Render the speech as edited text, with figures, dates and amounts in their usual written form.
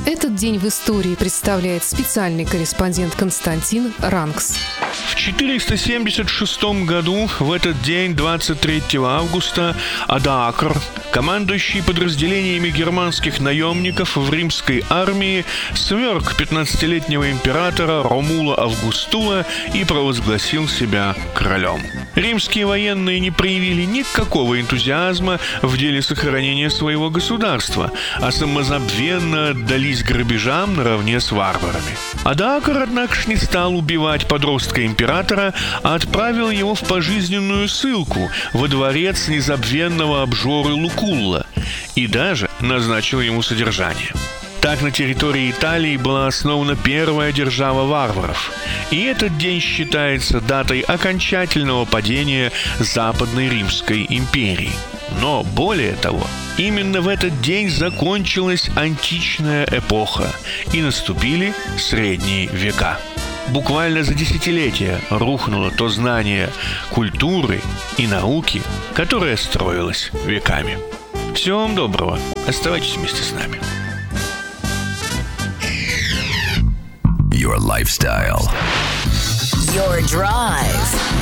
Этот день в истории представляет специальный корреспондент Константин Ранкс. В 476 году, в этот день, 23 августа, Оdoакр, командующий подразделениями германских наемников в римской армии, сверг 15-летнего императора Ромула Августула и провозгласил себя королем. Римские военные не проявили никакого энтузиазма в деле сохранения своего государства, а самозабвенно отдались грабежам наравне с варварами. Оdoакр, однако, не стал убивать подростка императора, а отправил его в пожизненную ссылку во дворец незабвенного обжоры Лукулла и даже назначил ему содержание. Так на территории Италии была основана первая держава варваров, и этот день считается датой окончательного падения Западной Римской империи. Но более того, именно в этот день закончилась античная эпоха, и наступили средние века. Буквально за десятилетия рухнуло то знание культуры и науки, которое строилось веками. Всего вам доброго. Оставайтесь вместе с нами. Your lifestyle. Your drive.